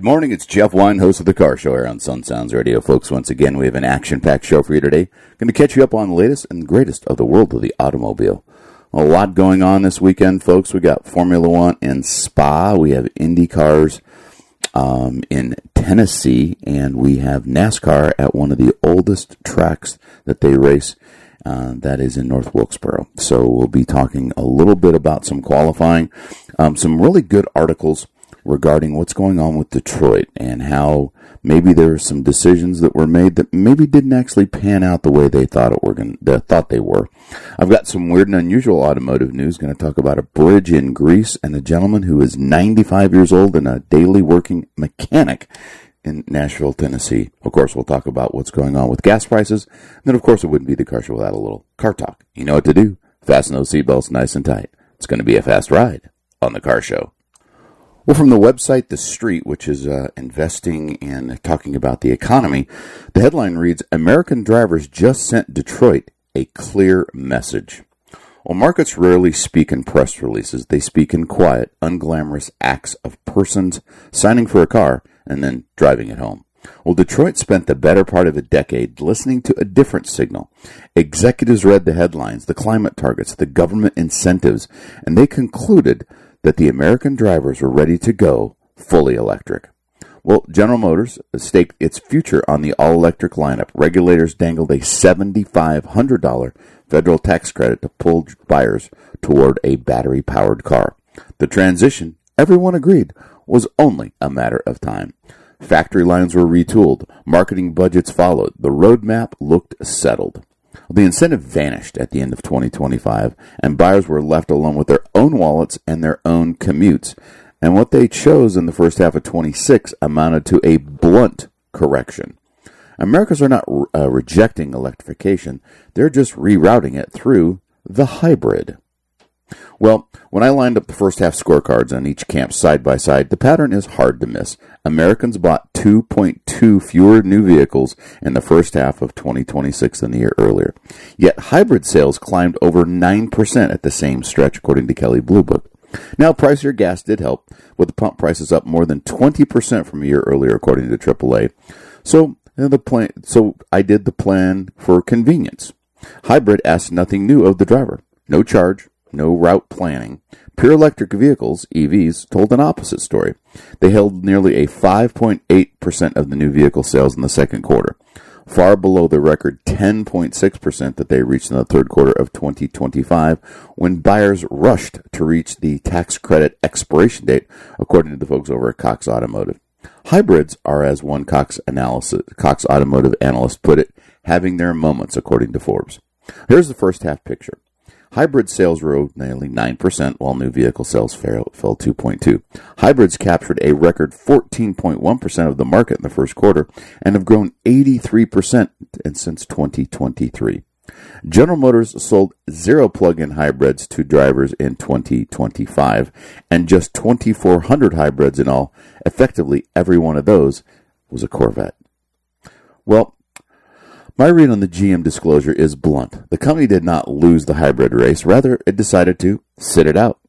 morning, it's Jeff Wine, host of The Car Show here on Sun Sounds Radio. Folks, once again, we have an action-packed show for you today. Going to catch you up on the latest and greatest of the world of the automobile. A lot going on this weekend, folks. We got Formula One in Spa. We have Indy cars in Tennessee. And we have NASCAR at one of the oldest tracks that they race. That is in North Wilkesboro. So we'll be talking a little bit about some qualifying, some really good articles regarding what's going on with Detroit and how maybe there are some decisions that were made that maybe didn't actually pan out the way they thought they were. I've got some weird and unusual automotive news. Going to talk about a bridge in Greece and a gentleman who is 95 years old and a daily working mechanic in Nashville, Tennessee. Of course, we'll talk about what's going on with gas prices. And then, of course, it wouldn't be the car show without a little car talk. You know what to do. Fasten those seatbelts nice and tight. It's going to be a fast ride on the car show. Well, from the website The Street, which is investing and talking about the economy, the headline reads, American drivers just sent Detroit a clear message. Well, markets rarely speak in press releases. They speak in quiet, unglamorous acts of persons signing for a car and then driving it home. Well, Detroit spent the better part of a decade listening to a different signal. Executives read the headlines, the climate targets, the government incentives, and they concluded that the American drivers were ready to go fully electric. Well, General Motors staked its future on the all-electric lineup. Regulators dangled a $7,500 federal tax credit to pull buyers toward a battery-powered car. The transition, everyone agreed, was only a matter of time. Factory lines were retooled. Marketing budgets followed. The roadmap looked settled. The incentive vanished at the end of 2025, and buyers were left alone with their own wallets and their own commutes. And what they chose in the first half of 26 amounted to a blunt correction. Americans are not rejecting electrification. They're just rerouting it through the hybrid. Well, when I lined up the first half scorecards on each camp side by side, the pattern is hard to miss. Americans bought 2.2 fewer new vehicles in the first half of 2026 than the year earlier. Yet hybrid sales climbed over 9% at the same stretch, according to Kelley Blue Book. Now, pricier gas did help, with the pump prices up more than 20% from a year earlier, according to AAA. So I did the plan for convenience. Hybrid asked nothing new of the driver. No charge. No route planning. Pure electric vehicles, EVs, told an opposite story. They held nearly a 5.8% of the new vehicle sales in the second quarter, far below the record 10.6% that they reached in the third quarter of 2025, when buyers rushed to reach the tax credit expiration date, according to the folks over at Cox Automotive. Hybrids are, as one Cox Automotive analyst put it, having their moments, according to Forbes. Here's the first half picture. Hybrid sales rose nearly 9%, while new vehicle sales fell 2.2%. Hybrids captured a record 14.1% of the market in the first quarter and have grown 83% since 2023. General Motors sold 0 plug-in hybrids to drivers in 2025, and just 2,400 hybrids in all. Effectively, every one of those was a Corvette. Well, my read on the GM disclosure is blunt. The company did not lose the hybrid race. Rather, it decided to sit it out.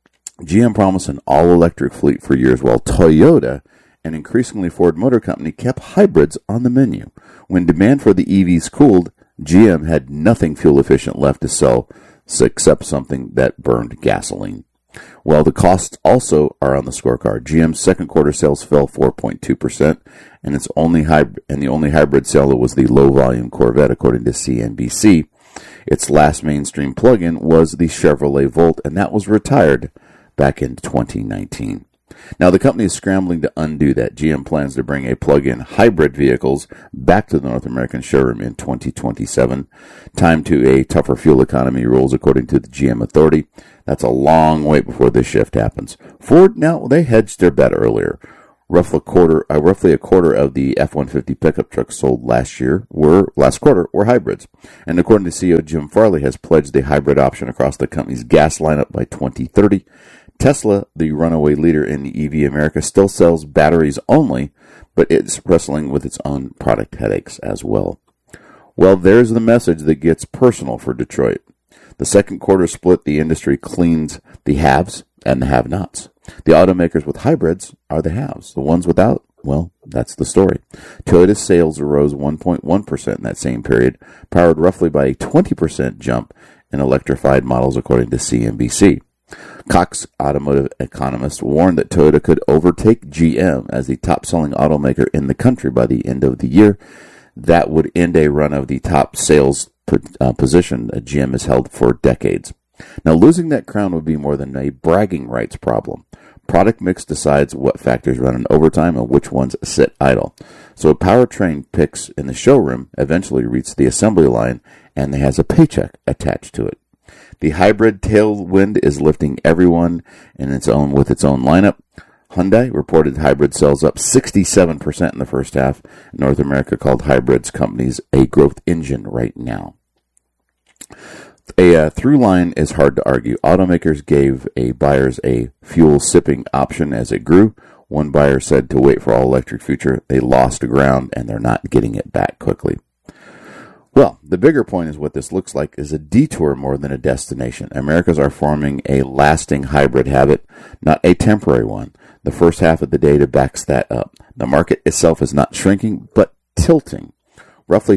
GM promised an all-electric fleet for years, while Toyota and increasingly Ford Motor Company kept hybrids on the menu. When demand for the EVs cooled, GM had nothing fuel-efficient left to sell except something that burned gasoline. Well, the costs also are on the scorecard. GM's second quarter sales fell 4.2%, and the only hybrid seller was the low-volume Corvette, according to CNBC. Its last mainstream plug-in was the Chevrolet Volt, and that was retired back in 2019. Now, the company is scrambling to undo that. GM plans to bring a plug-in hybrid vehicles back to the North American showroom in 2027. Time to a tougher fuel economy rules, according to the GM Authority. That's a long wait before this shift happens. Ford, now, they hedged their bet earlier. Roughly a quarter of the F-150 pickup trucks sold last quarter were hybrids. And according to CEO Jim Farley, has pledged the hybrid option across the company's gas lineup by 2030. Tesla, the runaway leader in the EV America, still sells batteries only, but it's wrestling with its own product headaches as well. Well, there's the message that gets personal for Detroit. The second quarter split the industry cleans the haves and the have-nots. The automakers with hybrids are the haves. The ones without, well, that's the story. Toyota's sales rose 1.1% in that same period, powered roughly by a 20% jump in electrified models, according to CNBC. Cox automotive economists warned that Toyota could overtake GM as the top-selling automaker in the country by the end of the year. That would end a run of the top sales position that GM has held for decades. Now, losing that crown would be more than a bragging rights problem. Product mix decides what factories run in overtime and which ones sit idle. So a powertrain picks in the showroom eventually reaches the assembly line and has a paycheck attached to it. The hybrid tailwind is lifting everyone with its own lineup. Hyundai reported hybrid sales up 67% in the first half. North America called hybrids companies a growth engine right now. A through line is hard to argue. Automakers gave buyers a fuel sipping option as it grew. One buyer said to wait for all electric future. They lost ground and they're not getting it back quickly. Well, the bigger point is what this looks like is a detour more than a destination. Americans are forming a lasting hybrid habit, not a temporary one. The first half of the data backs that up. The market itself is not shrinking, but tilting. Roughly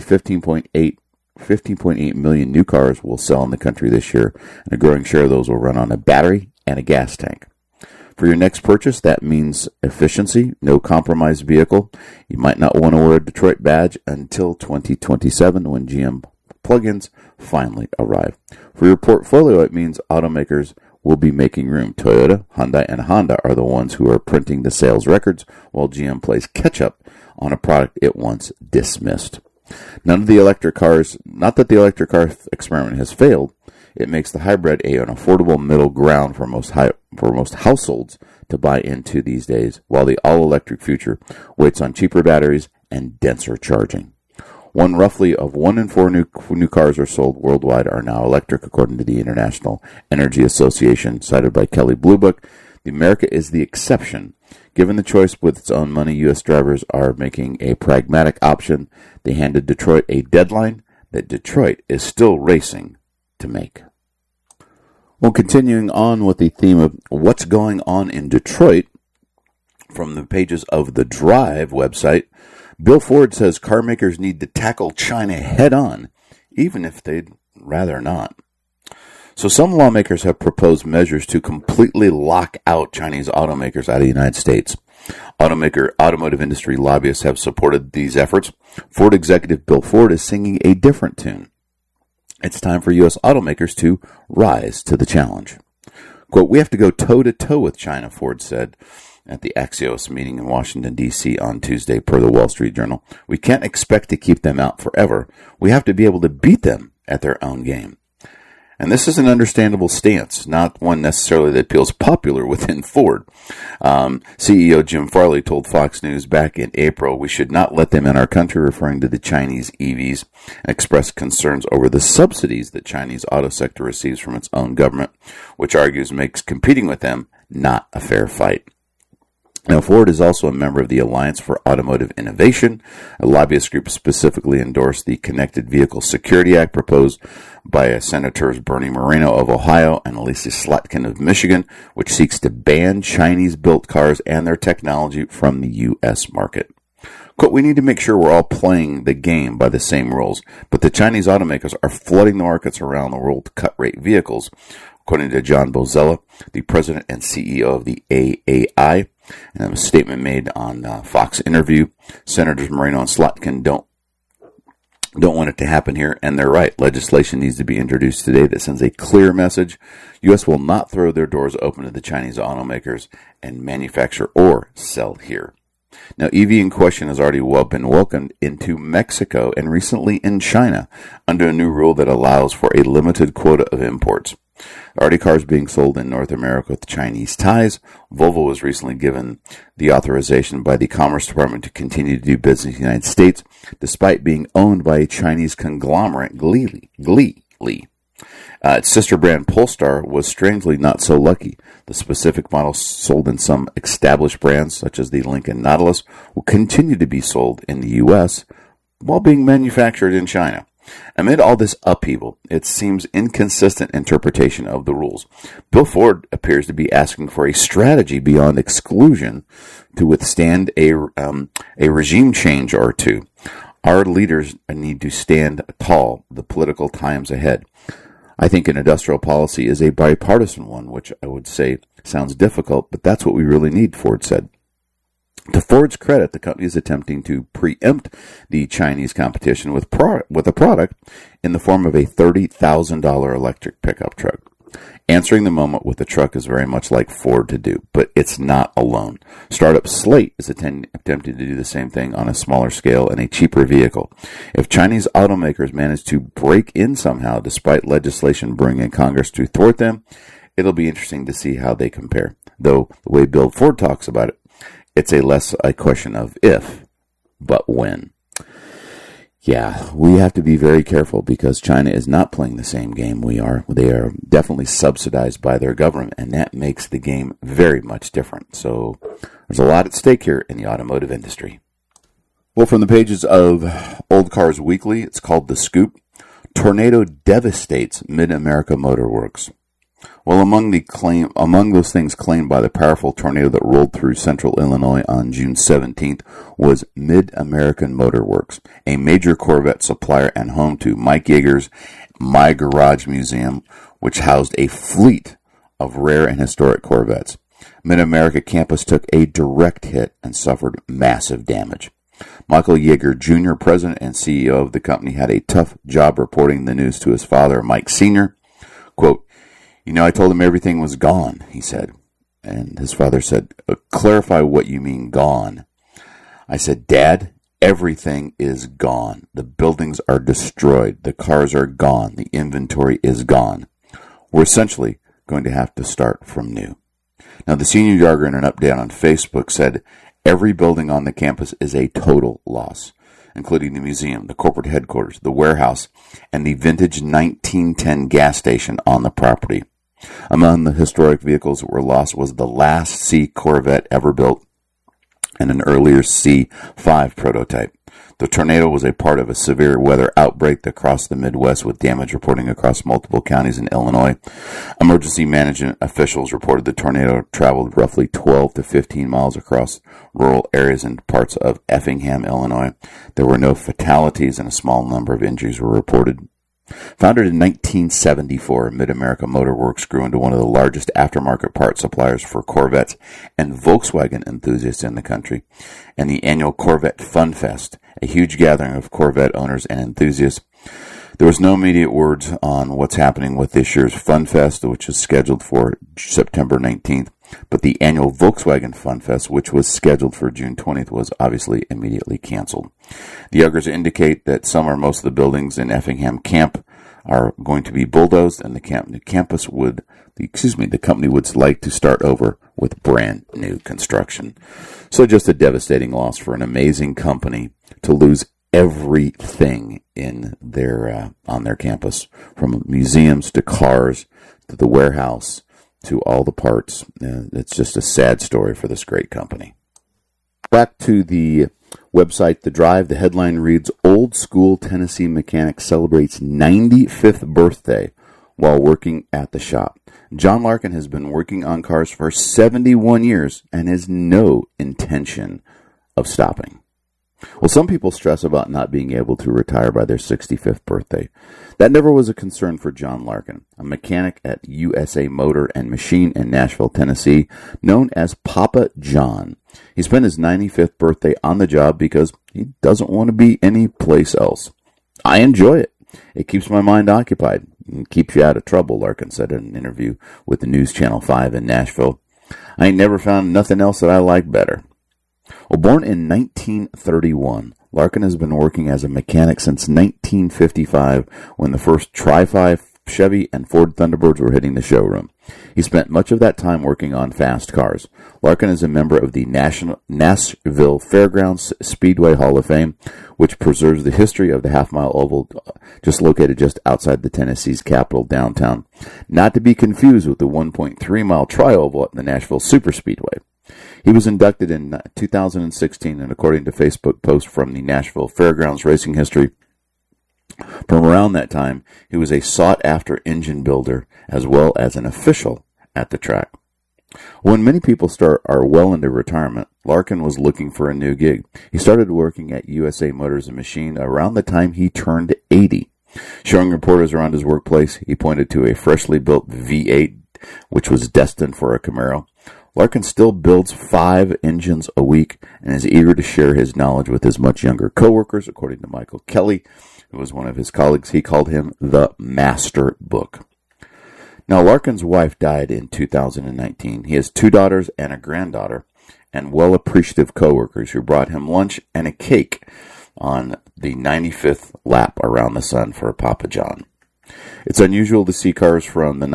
15.8 million new cars will sell in the country this year, and a growing share of those will run on a battery and a gas tank. For your next purchase, that means efficiency, no compromise vehicle. You might not want to wear a Detroit badge until 2027 when GM plug-ins finally arrive. For your portfolio, it means automakers will be making room. Toyota, Hyundai, and Honda are the ones who are printing the sales records, while GM plays catch-up on a product it once dismissed. Not that the electric car experiment has failed. It makes the hybrid an affordable middle ground for most households to buy into these days, while the all-electric future waits on cheaper batteries and denser charging. Roughly one in four new cars are sold worldwide are now electric, according to the International Energy Association, cited by Kelley Blue Book. America is the exception. Given the choice with its own money, U.S. drivers are making a pragmatic option. They handed Detroit a deadline that Detroit is still racing to make. Well, continuing on with the theme of what's going on in Detroit, from the pages of the Drive website, Bill Ford says car makers need to tackle China head on, even if they'd rather not. So some lawmakers have proposed measures to completely lock out Chinese automakers out of the United States. Automotive industry lobbyists have supported these efforts. Ford executive Bill Ford is singing a different tune. It's time for U.S. automakers to rise to the challenge. Quote, "We have to go toe-to-toe with China," Ford said at the Axios meeting in Washington, D.C. on Tuesday, per the Wall Street Journal. "We can't expect to keep them out forever. We have to be able to beat them at their own game." And this is an understandable stance, not one necessarily that feels popular within Ford. CEO Jim Farley told Fox News back in April, "We should not let them in our country," referring to the Chinese EVs, and expressed concerns over the subsidies that Chinese auto sector receives from its own government, which argues makes competing with them not a fair fight. Now, Ford is also a member of the Alliance for Automotive Innovation. A lobbyist group specifically endorsed the Connected Vehicle Security Act proposed by Senators Bernie Moreno of Ohio and Lisa Slotkin of Michigan, which seeks to ban Chinese-built cars and their technology from the U.S. market. Quote, "We need to make sure we're all playing the game by the same rules, but the Chinese automakers are flooding the markets around the world to cut-rate vehicles," according to John Bozella, the president and CEO of the AAI. And a statement made on Fox interview. Senators Moreno and Slotkin don't want it to happen here, and they're right. Legislation needs to be introduced today that sends a clear message. U.S. will not throw their doors open to the Chinese automakers and manufacture or sell here. Now, EV in question has already been welcomed into Mexico and recently in China under a new rule that allows for a limited quota of imports. Already cars being sold in North America with Chinese ties. Volvo was recently given the authorization by the Commerce Department to continue to do business in the United States, despite being owned by a Chinese conglomerate, Geely. Its sister brand Polestar was strangely not so lucky. The specific models sold in some established brands, such as the Lincoln Nautilus, will continue to be sold in the U.S. while being manufactured in China. Amid all this upheaval, it seems inconsistent interpretation of the rules. Bill Ford appears to be asking for a strategy beyond exclusion to withstand a regime change or two. Our leaders need to stand tall the political times ahead. I think an industrial policy is a bipartisan one, which I would say sounds difficult, but that's what we really need, Ford said. To Ford's credit, the company is attempting to preempt the Chinese competition with a product in the form of a $30,000 electric pickup truck. Answering the moment with the truck is very much like Ford to do, but it's not alone. Startup Slate is attempting to do the same thing on a smaller scale and a cheaper vehicle. If Chinese automakers manage to break in somehow, despite legislation bringing Congress to thwart them, it'll be interesting to see how they compare. Though the way Bill Ford talks about it, it's less a question of if, but when. Yeah, we have to be very careful because China is not playing the same game we are. They are definitely subsidized by their government, and that makes the game very much different. So there's a lot at stake here in the automotive industry. Well, from the pages of Old Cars Weekly, it's called The Scoop. Tornado devastates Mid-America Motor Works. Well, among those things claimed by the powerful tornado that rolled through central Illinois on June 17th was Mid-American Motor Works, a major Corvette supplier and home to Mike Yeager's My Garage Museum, which housed a fleet of rare and historic Corvettes. Mid-America campus took a direct hit and suffered massive damage. Michael Yeager Jr., president and CEO of the company, had a tough job reporting the news to his father, Mike Sr. Quote, I told him everything was gone, he said. And his father said, clarify what you mean gone. I said, Dad, everything is gone. The buildings are destroyed. The cars are gone. The inventory is gone. We're essentially going to have to start from new. Now, the senior Yeager in an update on Facebook said, every building on the campus is a total loss, including the museum, the corporate headquarters, the warehouse, and the vintage 1910 gas station on the property. Among the historic vehicles that were lost was the last C Corvette ever built and an earlier C5 prototype. The tornado was a part of a severe weather outbreak that crossed the Midwest, with damage reporting across multiple counties in Illinois. Emergency management officials reported the tornado traveled roughly 12 to 15 miles across rural areas and parts of Effingham, Illinois. There were no fatalities and a small number of injuries were reported. Founded in 1974, Mid-America Motor Works grew into one of the largest aftermarket parts suppliers for Corvettes and Volkswagen enthusiasts in the country. And the annual Corvette Fun Fest, a huge gathering of Corvette owners and enthusiasts. There was no immediate words on what's happening with this year's Fun Fest, which is scheduled for September 19th. But the annual Volkswagen Fun Fest, which was scheduled for June 20th, was obviously immediately canceled. The Yeagers indicate that some or most of the buildings in Effingham Camp are going to be bulldozed, and the company would like to start over with brand new construction. So just a devastating loss for an amazing company to lose everything in their on their campus, from museums to cars to the warehouse to all the parts. It's just a sad story for this great company. Back to the website, The Drive, the headline reads, Old School Tennessee Mechanic Celebrates 95th Birthday while working at the shop. John Larkin has been working on cars for 71 years and has no intention of stopping. Well, some people stress about not being able to retire by their 65th birthday. That never was a concern for John Larkin, a mechanic at USA Motor and Machine in Nashville, Tennessee, known as Papa John. He spent his 95th birthday on the job because he doesn't want to be anyplace else. I enjoy it. It keeps my mind occupied and keeps you out of trouble, Larkin said in an interview with the News Channel 5 in Nashville. I ain't never found nothing else that I like better. Well, born in 1931, Larkin has been working as a mechanic since 1955, when the first Tri-5 Chevy and Ford Thunderbirds were hitting the showroom. He spent much of that time working on fast cars. Larkin is a member of the Nashville Fairgrounds Speedway Hall of Fame, which preserves the history of the half-mile oval located just outside the Tennessee's capital, downtown. Not to be confused with the 1.3-mile tri-oval at the Nashville Superspeedway. He was inducted in 2016, and according to Facebook post from the Nashville Fairgrounds Racing History, From around that time, he was a sought-after engine builder as well as an official at the track. When many people are well into retirement, Larkin was looking for a new gig. He started working at USA Motors and Machine around the time he turned 80. Showing reporters around his workplace, he pointed to a freshly built V8, which was destined for a Camaro. Larkin still builds 5 engines a week and is eager to share his knowledge with his much younger coworkers. According to Michael Kelly, who was one of his colleagues, he called him the Master Book. Now, Larkin's wife died in 2019. He has 2 daughters and a granddaughter, and well-appreciative coworkers who brought him lunch and a cake on the 95th lap around the sun for Papa John. It's unusual to see cars from the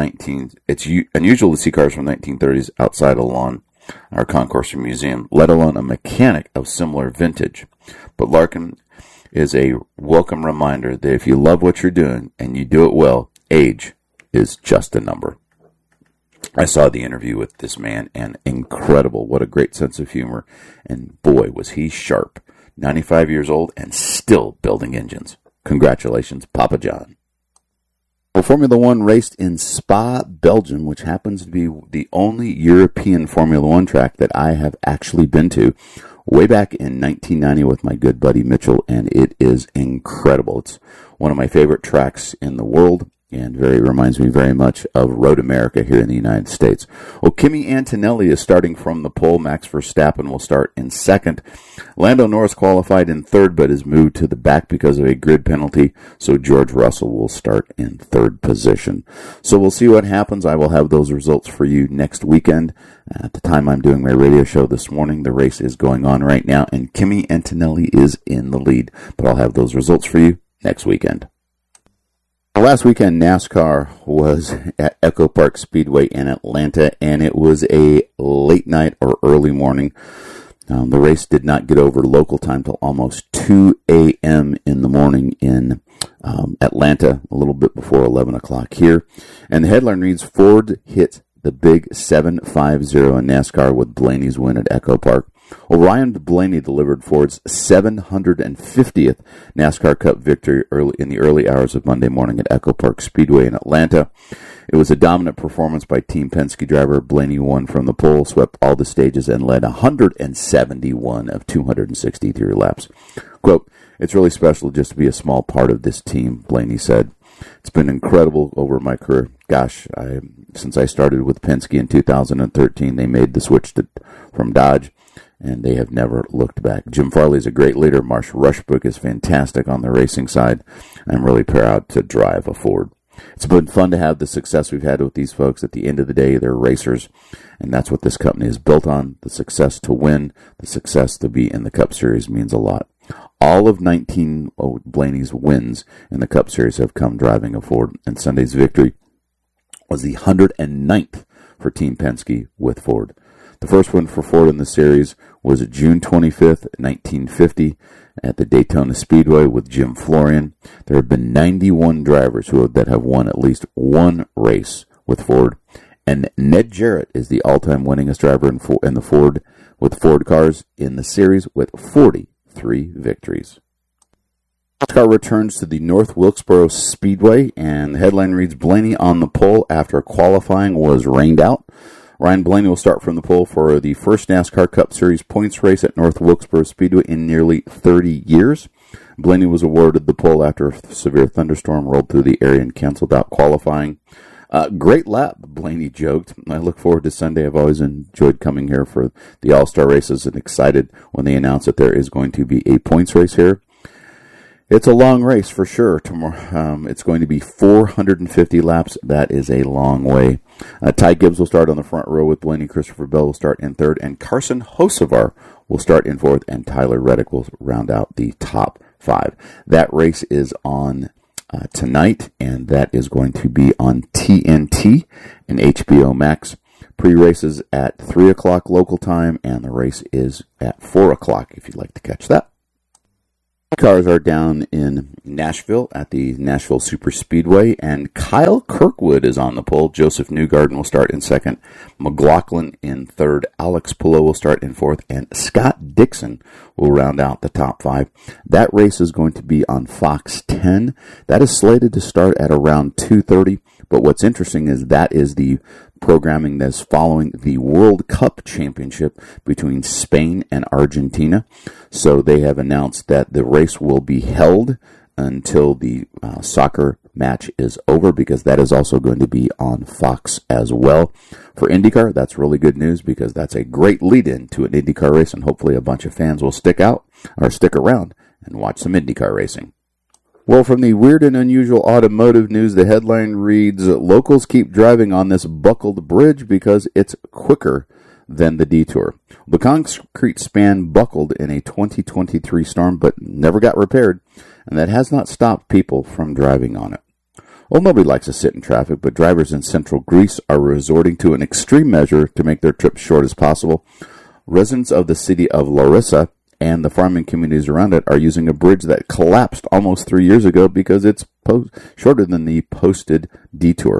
1930s outside a lawn or concourse or museum, let alone a mechanic of similar vintage. But Larkin is a welcome reminder that if you love what you're doing and you do it well, age is just a number. I saw the interview with this man, and incredible. What a great sense of humor. And boy, was he sharp. 95 years old and still building engines. Congratulations, Papa John. Well, Formula One raced in Spa, Belgium, which happens to be the only European Formula One track that I have actually been to, way back in 1990 with my good buddy Mitchell, and it is incredible. It's one of my favorite tracks in the world, and reminds me very much of Road America here in the United States. Well, Kimi Antonelli is starting from the pole. Max Verstappen will start in second. Lando Norris qualified in third, but is moved to the back because of a grid penalty, so George Russell will start in third position. So we'll see what happens. I will have those results for you next weekend. At the time I'm doing my radio show this morning, the race is going on right now, and Kimi Antonelli is in the lead. But I'll have those results for you next weekend. Last weekend, NASCAR was at Echo Park Speedway in Atlanta, and it was a late night or early morning. The race did not get over local time till almost 2 a.m. in the morning in Atlanta, a little bit before 11 o'clock here. And the headline reads, Ford hit the big 750 in NASCAR with Blaney's win at Echo Park. Well, Ryan Blaney delivered Ford's 750th NASCAR Cup victory in the early hours of Monday morning at Echo Park Speedway in Atlanta. It was a dominant performance by Team Penske driver. Blaney won from the pole, swept all the stages, and led 171 of 263 laps. Quote, "It's really special just to be a small part of this team," Blaney said. "It's been incredible over my career. Gosh, since I started with Penske in 2013, they made the switch from Dodge, and they have never looked back." Jim Farley is a great leader. Marsh Rushbrook is fantastic on the racing side. I'm really proud to drive a Ford. It's been fun to have the success we've had with these folks. At the end of the day, they're racers, and that's what this company is built on. The success to win, the success to be in the Cup Series means a lot. All of 19 Blaney's wins in the Cup Series have come driving a Ford, and Sunday's victory was the 109th for Team Penske with Ford. The first win for Ford in the series was June 25th, 1950, at the Daytona Speedway with Jim Florian. There have been 91 drivers that have won at least one race with Ford, and Ned Jarrett is the all-time winningest driver in the Ford with Ford cars in the series with 43 victories. NASCAR returns to the North Wilkesboro Speedway, and the headline reads, Blaney on the pole after qualifying was rained out. Ryan Blaney will start from the pole for the first NASCAR Cup Series points race at North Wilkesboro Speedway in nearly 30 years. Blaney was awarded the pole after a severe thunderstorm rolled through the area and canceled out qualifying. Great lap, Blaney joked. I look forward to Sunday. I've always enjoyed coming here for the All-Star races and excited when they announce that there is going to be a points race here. It's a long race for sure. Tomorrow, it's going to be 450 laps. That is a long way. Ty Gibbs will start on the front row with Blaney. Christopher Bell will start in third, and Carson Hocevar will start in fourth, and Tyler Reddick will round out the top five. That race is on tonight, and that is going to be on TNT and HBO Max. Pre-races at 3 o'clock local time, and the race is at 4 o'clock if you'd like to catch that. Cars are down in Nashville at the Nashville Super Speedway, and Kyle Kirkwood is on the pole. Joseph Newgarden will start in second, McLaughlin in third, Alex Palou will start in fourth, and Scott Dixon will round out the top five. That race is going to be on Fox 10. That is slated to start at around 2:30, but what's interesting is that is the programming that's following the World Cup Championship between Spain and Argentina. So they have announced that the race will be held until the soccer match is over, because that is also going to be on Fox as well. For IndyCar, that's really good news, because that's a great lead-in to an IndyCar race, and hopefully a bunch of fans will stick around and watch some IndyCar racing. Well, from the weird and unusual automotive news, the headline reads, locals keep driving on this buckled bridge because it's quicker than the detour. The concrete span buckled in a 2023 storm but never got repaired, and that has not stopped people from driving on it. Well, nobody likes to sit in traffic, but drivers in central Greece are resorting to an extreme measure to make their trips short as possible. Residents of the city of Larissa and the farming communities around it are using a bridge that collapsed almost 3 years ago because it's shorter than the posted detour.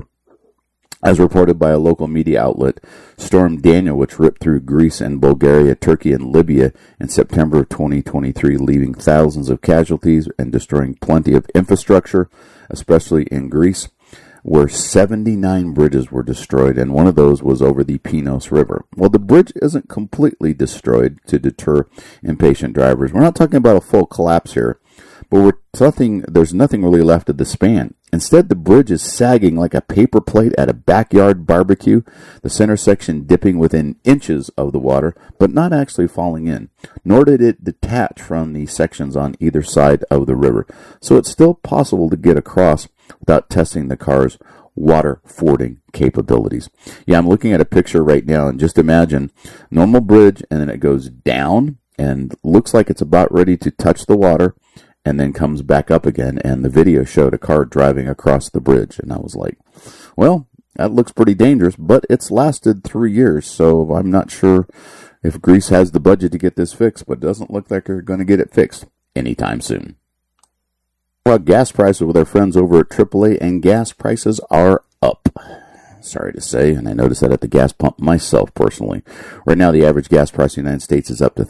As reported by a local media outlet, Storm Daniel, which ripped through Greece and Bulgaria, Turkey, and Libya in September of 2023, leaving thousands of casualties and destroying plenty of infrastructure, especially in Greece, where 79 bridges were destroyed, and one of those was over the Pinos River. Well, the bridge isn't completely destroyed to deter impatient drivers. We're not talking about a full collapse here, but there's nothing really left of the span. Instead, the bridge is sagging like a paper plate at a backyard barbecue, the center section dipping within inches of the water, but not actually falling in, nor did it detach from the sections on either side of the river. So it's still possible to get across without testing the car's water fording capabilities. Yeah, I'm looking at a picture right now, and just imagine normal bridge, and then it goes down and looks like it's about ready to touch the water, and then comes back up again, and the video showed a car driving across the bridge, and I was like, well, that looks pretty dangerous, but it's lasted 3 years, so I'm not sure if Greece has the budget to get this fixed, but it doesn't look like they're going to get it fixed anytime soon. Well, gas prices with our friends over at AAA, and gas prices are up. Sorry to say, and I noticed that at the gas pump myself personally. Right now, the average gas price in the United States is up to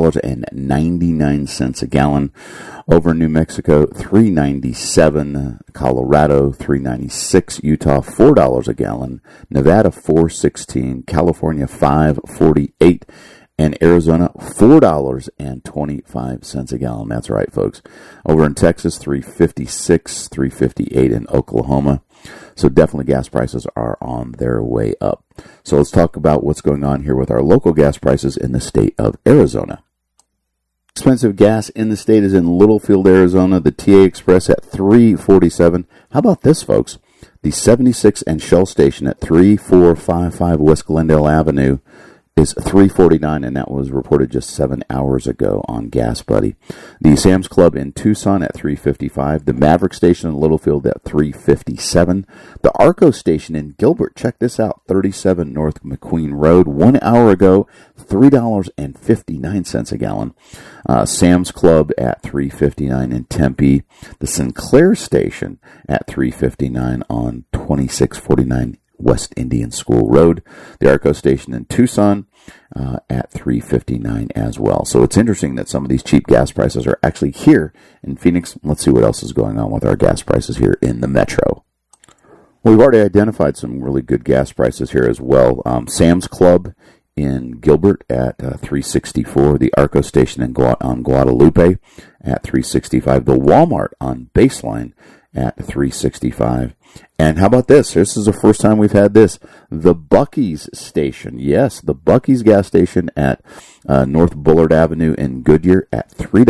$3.99 a gallon. Over in New Mexico, $3.97. Colorado, $3.96. Utah, $4 a gallon. Nevada, $4.16. California, $5.48. And Arizona, $4.25 a gallon. That's right, folks. Over in Texas, $3.56, $3.58 in Oklahoma. So definitely gas prices are on their way up. So let's talk about what's going on here with our local gas prices in the state of Arizona. Expensive gas in the state is in Littlefield, Arizona. The TA Express at $3.47. How about this, folks? The 76 and Shell station at 3455 West Glendale Avenue is $3.49, and that was reported just 7 hours ago on Gas Buddy. The Sam's Club in Tucson at $3.55. The Maverick station in Littlefield at $3.57. The Arco station in Gilbert, check this out, 37 North McQueen Road, 1 hour ago, $3.59 a gallon. Sam's Club at $3.59 in Tempe. The Sinclair station at $3.59 on 2649 West Indian School Road. The Arco station in Tucson at $3.59 as well. So it's interesting that some of these cheap gas prices are actually here in Phoenix. Let's see what else is going on with our gas prices here in the metro. We've already identified some really good gas prices here as well. Sam's Club in Gilbert at $3.64. The Arco station on Guadalupe at $3.65. The Walmart on Baseline at $3.65. And how about this? This is the first time we've had this. The Buc-ee's station. Yes, the Buc-ee's gas station at North Bullard Avenue in Goodyear at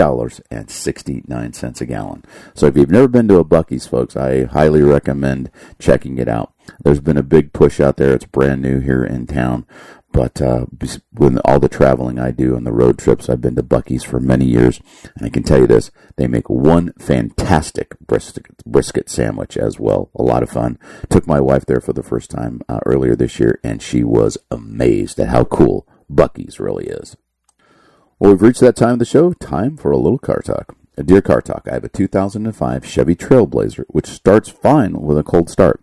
$3.69 a gallon. So if you've never been to a Buc-ee's, folks, I highly recommend checking it out. There's been a big push out there. It's brand new here in town. But with all the traveling I do on the road trips, I've been to Buc-ee's for many years. And I can tell you this, they make one fantastic brisket sandwich as well. A lot of fun. Took my wife there for the first time earlier this year, and she was amazed at how cool Buc-ee's really is. Well, we've reached that time of the show. Time for a little car talk. Dear Car Talk, I have a 2005 Chevy Trailblazer, which starts fine with a cold start.